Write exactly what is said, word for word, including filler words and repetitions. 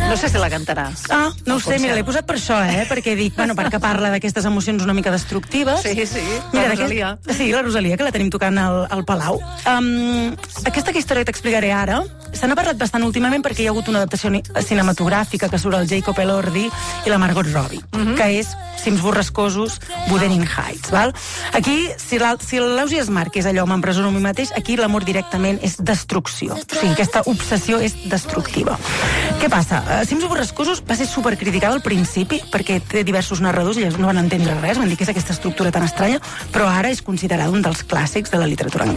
No sé si la cantaràs. Ah, no ho sé, mira, l'he posat per això, eh? Perquè dic, bueno, perquè parla d'aquestes emocions una mica destructives. Sí, sí, mira, la Rosalia. Sí, la Rosalia, que la tenim tocant al, al Palau. Um, aquesta història que t'explicaré ara, se n'ha parlat bastant últimament perquè hi ha hagut una adaptació cinematogràfica que surt el Jacob Elordi i la Margot Robbie, uh -huh. que és Cims borrascosos, Wuthering Heights, val? Aquí, si l'Ausi es marca és allò, m'empresono a mi mateix, aquí l'amor directament és destrucció. O sigui, aquesta obsessió és destructiva. Què passa? Uh, Cims borrascosos va ser supercriticada al principi perquè té diversos narradors i ells no van entendre res, van dir que és aquesta estructura tan estranya, però ara és considerada un dels clàssics de la literatura anglesa.